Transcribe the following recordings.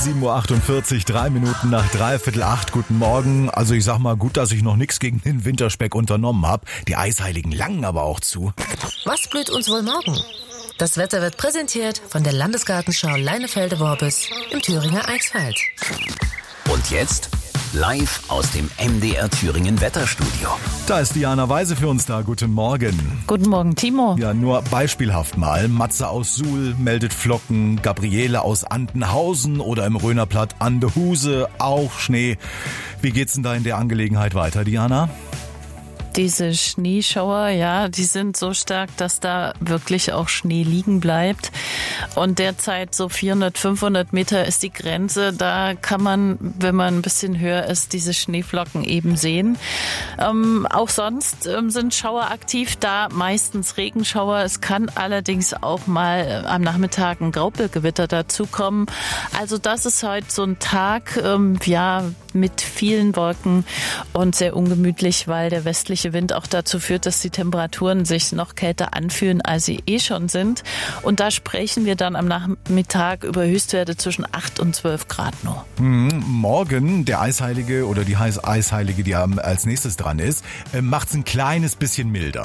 7:48 Uhr, 3 Minuten nach 7:45. Guten Morgen. Also ich sag mal, gut, dass ich noch nichts gegen den Winterspeck unternommen habe. Die Eisheiligen langen aber auch zu. Was blüht uns wohl morgen? Das Wetter wird präsentiert von der Landesgartenschau Leinefelde-Worbis im Thüringer Eichsfeld. Und jetzt live aus dem MDR Thüringen Wetterstudio. Da ist Diana Weise für uns da. Guten Morgen. Guten Morgen, Timo. Ja, nur beispielhaft mal. Matze aus Suhl meldet Flocken, Gabriele aus Andenhausen oder im Rönerplatt Andehuse auch Schnee. Wie geht's denn da in der Angelegenheit weiter, Diana? Diese Schneeschauer, ja, die sind so stark, dass da wirklich auch Schnee liegen bleibt. Und derzeit so 400, 500 Meter ist die Grenze. Da kann man, wenn man ein bisschen höher ist, diese Schneeflocken eben sehen. Auch sonst sind Schauer aktiv da, meistens Regenschauer. Es kann allerdings auch mal am Nachmittag ein Graupelgewitter dazukommen. Also das ist heute so ein Tag, mit vielen Wolken und sehr ungemütlich, weil der westliche Wind auch dazu führt, dass die Temperaturen sich noch kälter anfühlen, als sie schon sind. Und da sprechen wir dann am Nachmittag über Höchstwerte zwischen 8 und 12 Grad nur. Morgen, der Eisheilige oder die Eisheilige, die als nächstes dran ist, macht's ein kleines bisschen milder.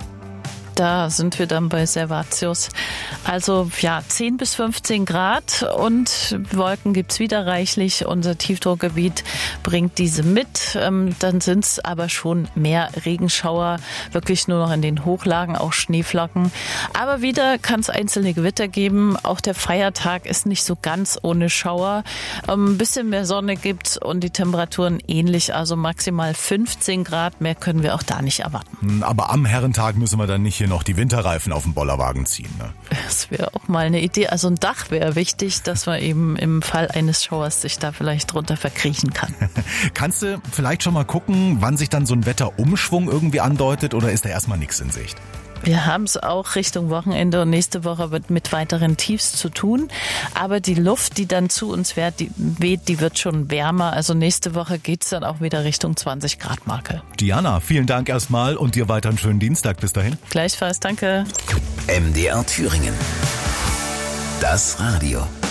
Da sind wir dann bei Servatius. Also 10 bis 15 Grad und Wolken gibt's wieder reichlich. Unser Tiefdruckgebiet bringt diese mit. Dann sind's aber schon mehr Regenschauer, wirklich nur noch in den Hochlagen, auch Schneeflocken. Aber wieder kann es einzelne Gewitter geben. Auch der Feiertag ist nicht so ganz ohne Schauer. Ein bisschen mehr Sonne gibt's und die Temperaturen ähnlich, also maximal 15 Grad. Mehr können wir auch da nicht erwarten. Aber am Herrentag müssen wir dann nicht hier noch die Winterreifen auf den Bollerwagen ziehen, ne? Das wäre auch mal eine Idee. Also ein Dach wäre wichtig, dass man eben im Fall eines Schauers sich da vielleicht drunter verkriechen kann. Kannst du vielleicht schon mal gucken, wann sich dann so ein Wetterumschwung irgendwie andeutet, oder ist da erstmal nichts in Sicht? Wir haben es auch Richtung Wochenende und nächste Woche wird mit weiteren Tiefs zu tun. Aber die Luft, die dann zu uns weht, die wird schon wärmer. Also nächste Woche geht's dann auch wieder Richtung 20 Grad Marke. Diana, vielen Dank erstmal und dir weiter einen schönen Dienstag. Bis dahin. Gleichfalls, danke. MDR Thüringen. Das Radio.